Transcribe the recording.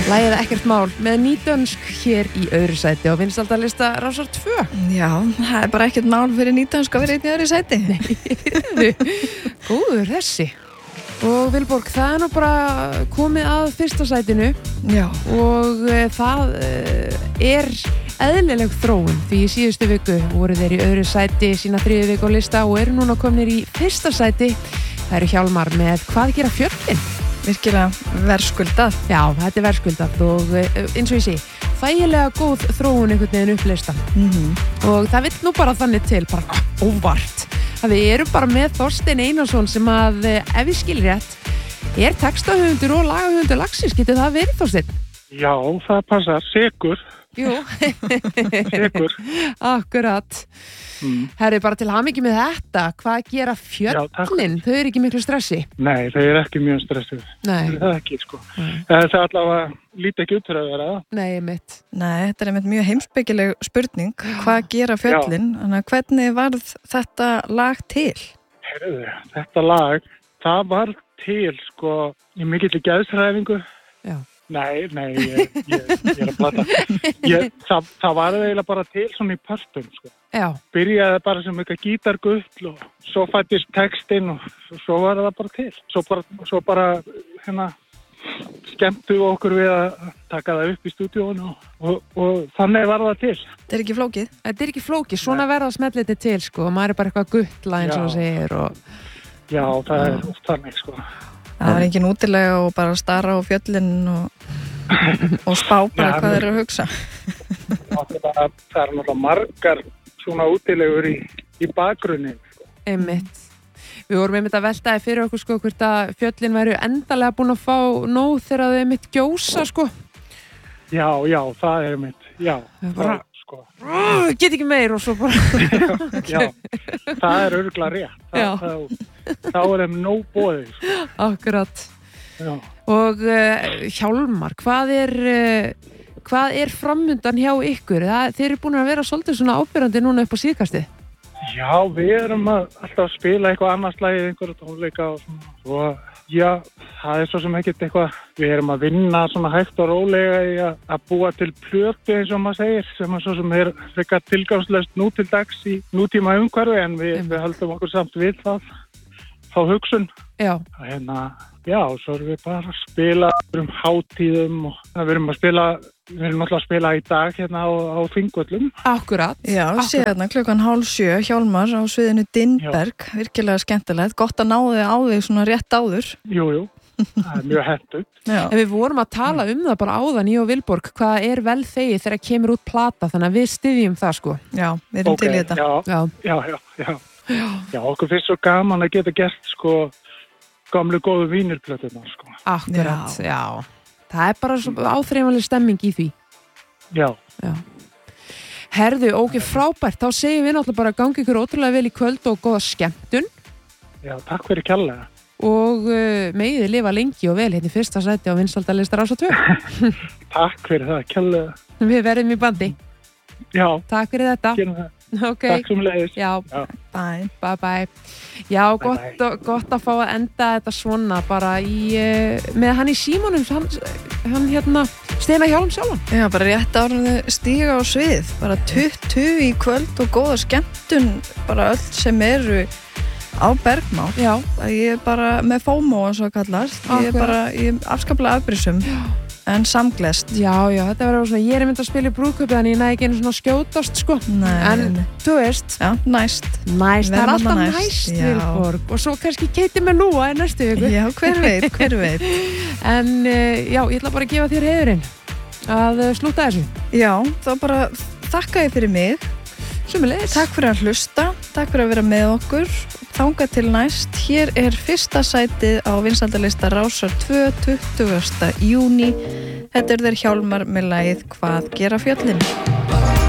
Lagið ekkert mál með nýdönsk hér í öðru sæti á vinsældarlista Rásar 2. Já, það bara ekkert mál fyrir nýdönsk að vera einn í öðru sæti. Góður þessi. Og Vilborg, það nú bara komið að fyrsta sætinu. Já. Og það eðlileg þróun því í síðustu viku voru þeir í öðru sæti sína 3. viku á lista og eru núna komnir í fyrsta sæti. Það eru Hjálmar með Hvað gera fjöllin? Virkilega verðskuldað. Já, þetta verðskuldað og eins og ég sé, þægilega góð þróun einhvern veginn uppleista. Og það vill nú bara þannig til, bara óvart. Það við erum bara með Þorstein Einarsson sem að, ef ég skil rétt, textahöfundur og lagahöfundur lagsins. Getur það verið, Þorstein? Já, það passar. Sekur. Jú. Sekur. Akkurat. Herri, bara til hamingju með þetta. Hvað gera fjöllin? Þau eru ekki miklu stressi? Nei, þau eru ekki mjög stressið. Nei. Það er ekki, sko. Það er allavega lítið ekki út fyrir að vera það. Nei, mitt. Nei, þetta er einmitt mjög heimspekileg spurning. Hvað gera fjöllin? Þannig að hvernig varð þetta lag til? Heyrðu, þetta lag, það var til, sko, í mikilli geðsræfingu. Já. Nei, ég er að plata. Það var eiginlega bara til svona í pörtum, sko. Já. Byrjaði bara sem eitthvað gítargull og svo fættist textinn og svo var það bara til. Svo bara skemmtu okkur við að taka það upp í stúdíónu og þannig var það til. Þetta er ekki flókið? Þetta er ekki flókið, svona verða smelliti til, sko. Maður er bara eitthvað guttla eins og það segir og... Já, það er þannig, sko. Það var engin útilega og bara stara á fjöllin og spá bara hvað þeir eru að hugsa. Það er náttúrulega margar svona útilegur í bakgrunni. Einmitt. Við vorum einmitt að veltaði fyrir okkur, sko, hvort að fjöllin væru endalega búin að fá nóg þegar þau einmitt gjósa, sko. Já, það er einmitt. Já, bara, sko. Get ekki meir og svo bara... Já, það er örugglega rétt. Þá er þeim nóg boðið, sko. Akkurat. Já. Og Hjálmar, hvað er framundan hjá ykkur? Þeir eru búin að vera svolítið svona ábyrjandi núna upp á síðkastið. Já, við erum alltaf að spila eitthvað annars lagið, einhverja tónleika og svona. Og já, það er svo sem ekkert eitthvað. Við erum að vinna svona hægt og rólega í að búa til plötu eins og maður segir, sem að svo sem er frekar tilgangslaust nú til dags í nútíma umhverfi, en við höldum okkur samt við það, þá hugsun. Já. Já, svo erum við bara að spila um hátíðum og við erum alltaf að spila í dag hérna á Þingvöllum. Akkurat. Já, síðan klukkan 6:30 Hjálmar á sviðinu Dindberg, virkilega skemmtilegt, gott að ná þig á þig svona rétt áður. Jú, það er mjög hentugt. En við vorum að tala um það bara áðan, ég og Vilborg, hvað er vel þegið þegar kemur út plata, þannig að við styðjum það, sko. Já, við erum til í þetta. Já, okkur finnst svo gaman að geta gert, sko, gamlu góðu vínilplötunar, sko. Akkurat, já. Það er bara svo áþreifanleg stemming í því. Já. Herðu, ókei, frábært. Þá segjum við náttúrulega bara gangi ykkur ótrúlega vel í kvöld og góða skemmtun. Já, takk fyrir kærlega. Og megið þið lifa lengi og vel hérna í fyrsta sæti á vinsældarlista Rásar 2. Takk fyrir það, kærlega. Við verðum í bandi. Já. Takk fyrir þetta. Gerum það. Okay. Takk sem leiðis. Já. Bye. Já, gott að fá að enda þetta svona bara með hann í símanum, hann Steinar Hjálm sjálfan. Já, bara rétt áraðu stíga á svið, bara 20 í kvöld og góða skemmtun, bara öll sem eru á Bergmál. Já. Ég er bara með FOMO og svo kallast, ég er afskaplega afbrýðsum. En samglest. Já, þetta verður svona, ég er mynd að spila í brúðkaupi þannig ég næ ekki einu svona skjótast, sko. Nei. En, þú veist. Já, næst. Það er alltaf næst, Vilborg. Og svo kannski Keiti með Lúa í næstu viku. Já, hver veit. En, já, ég ætla bara að gefa þér heiðurinn að slúta þessu. Já, þá bara þakka ég fyrir mig. Sömuleiðis. Takk fyrir að hlusta, takk fyrir að vera með okkur. Þangað til næst, hér er fyrsta sætið á vinsældarlista Rásar 2, 20. júní. Þetta er þeir Hjálmar með lagið Hvað gera fjöllin?